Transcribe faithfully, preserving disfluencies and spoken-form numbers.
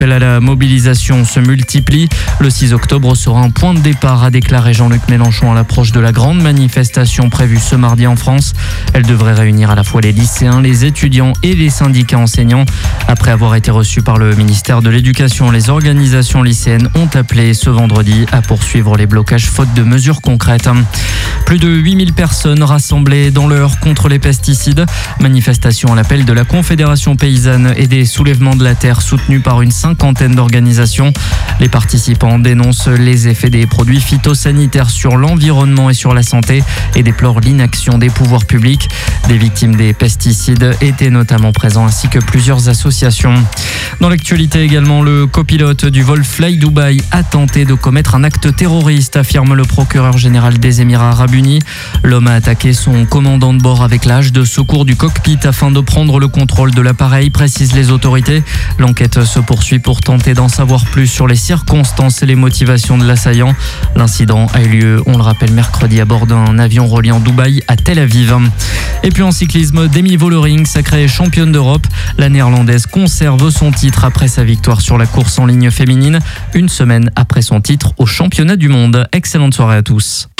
À la mobilisation se multiplie. Le six octobre sera un point de départ, a déclaré Jean-Luc Mélenchon à l'approche de la grande manifestation prévue ce mardi en France. Elle devrait réunir à la fois les lycéens, les étudiants et les syndicats enseignants. Après avoir été reçus par le ministère de l'Éducation, les organisations lycéennes ont appelé ce vendredi à poursuivre les blocages faute de mesures concrètes. Plus de huit mille personnes rassemblées dans l'Eure contre les pesticides. Manifestation à l'appel de la Confédération paysanne et des soulèvements de la terre soutenue par une cinquantaine d'organisations. Les participants dénoncent les effets des produits phytosanitaires sur l'environnement et sur la santé et déplorent l'inaction des pouvoirs publics. Des victimes des pesticides étaient notamment présents ainsi que plusieurs associations. Dans l'actualité également, le copilote du vol Fly Dubai a tenté de commettre un acte terroriste, affirme le procureur général des Émirats arabes unis. L'homme a attaqué son commandant de bord avec la hache de secours du cockpit afin de prendre le contrôle de l'appareil, précisent les autorités. L'enquête se poursuit pour tenter d'en savoir plus sur les circonstances et les motivations de l'assaillant. L'incident a eu lieu, on le rappelle, mercredi à bord d'un avion reliant Dubaï à Tel Aviv. Et puis en cyclisme, Demi Vollering, sacrée championne d'Europe. La néerlandaise conserve son titre après sa victoire sur la course en ligne féminine, une semaine après son titre au championnat du monde. Excellente soirée à tous.